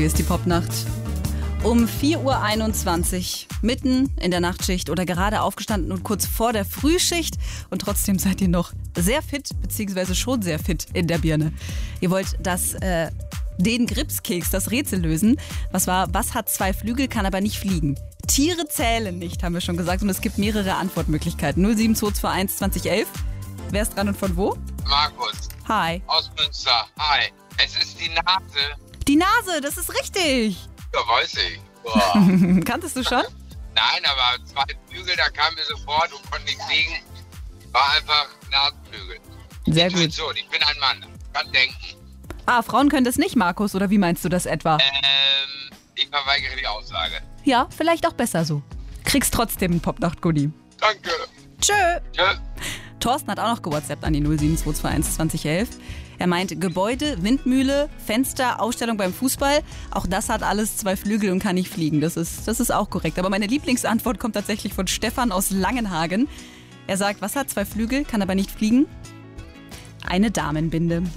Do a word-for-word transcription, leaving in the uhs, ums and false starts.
hier ist die Popnacht. Um vier Uhr einundzwanzig, mitten in der Nachtschicht oder gerade aufgestanden und kurz vor der Frühschicht und trotzdem seid ihr noch sehr fit, beziehungsweise schon sehr fit in der Birne. Ihr wollt das, äh, den Gripskeks, das Rätsel lösen. Was war, was hat zwei Flügel, kann aber nicht fliegen? Tiere zählen nicht, haben wir schon gesagt, und es gibt mehrere Antwortmöglichkeiten. null sieben zwei zwei eins zwanzig elf. Wer ist dran und von wo? Markus. Hi. Aus Münster. Hi. Es ist die Nase. Die Nase, das ist richtig. Ja, weiß ich. Boah. Kanntest du schon? Nein, aber zwei Flügel, da kam mir sofort und konnte nicht fliegen. War einfach Nasenflügel. Sehr gut. Intuition. Ich bin ein Mann. Kann denken. Ah, Frauen können das nicht, Markus, oder wie meinst du das etwa? Ähm, ich verweigere die Aussage. Ja, vielleicht auch besser so. Kriegst trotzdem einen Popnacht-Goodie. Danke. Tschö. Tschö. Thorsten hat auch noch gewhatsappt an die null sieben zwei zwei eins zwanzig elf. Er meint Gebäude, Windmühle, Fenster, Ausstellung beim Fußball. Auch das hat alles zwei Flügel und kann nicht fliegen. Das ist, das ist auch korrekt. Aber meine Lieblingsantwort kommt tatsächlich von Stefan aus Langenhagen. Er sagt, was hat zwei Flügel, kann aber nicht fliegen? Eine Damenbinde.